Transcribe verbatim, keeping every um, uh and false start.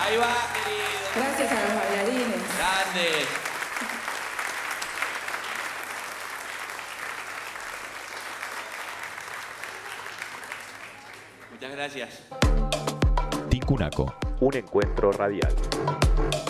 Ahí va, querido. Gracias a los bailarines. Grande. Muchas gracias. Tincunaco, un encuentro radial.